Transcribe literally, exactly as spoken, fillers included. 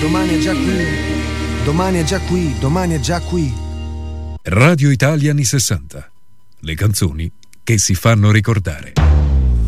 domani è già qui, domani è già qui, domani è già qui. Radio Italia anni sessanta. Le canzoni che si fanno ricordare.